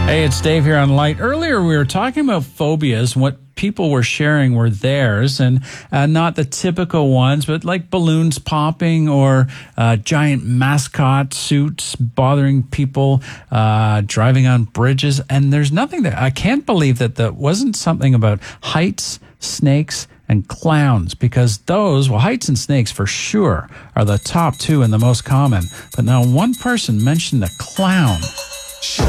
Hey, it's Dave here on Light. Earlier, we were talking about phobias and what people were sharing were theirs, and not the typical ones, but like balloons popping or giant mascot suits bothering people, driving on bridges. And there's nothing that I can't believe that wasn't something about heights, snakes, and clowns, because those, well, heights and snakes for sure are the top two and the most common. But now one person mentioned a clown.